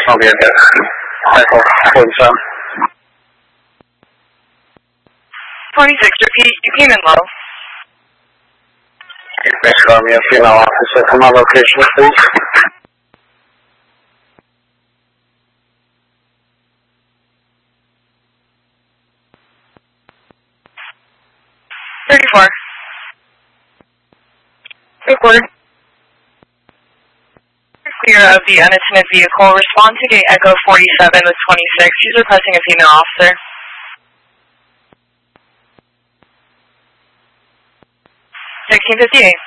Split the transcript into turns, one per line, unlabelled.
I'll be at that. Echo 47.
26, repeat. You came in low.
Basic Army, a female officer from my location, please.
Recorder. Clear of the unattended vehicle. Respond to gate Echo 47 with 26. He's requesting a female officer. 1658.